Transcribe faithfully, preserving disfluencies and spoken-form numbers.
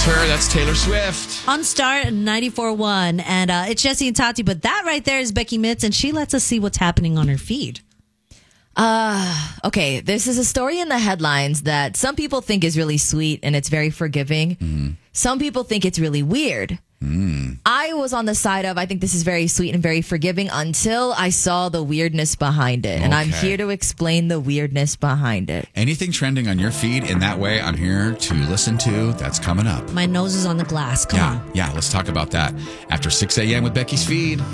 That's her. That's Taylor Swift. On Star ninety-four point one. And uh, it's Jesse and Tati, but that right there is Becky Mitz, and she lets us see what's happening on her feed. Uh, okay, this is a story in the headlines that some people think is really sweet and it's very forgiving. Mm-hmm. Some people think it's really weird. Mm. I was on the side of, I think this is very sweet and very forgiving until I saw the weirdness behind it. Okay. And I'm here to explain the weirdness behind it. Anything trending on your feed in that way, I'm here to listen to. That's coming up. My nose is on the glass. Come yeah, on. Yeah, let's talk about that after six a.m. with Becky's feed.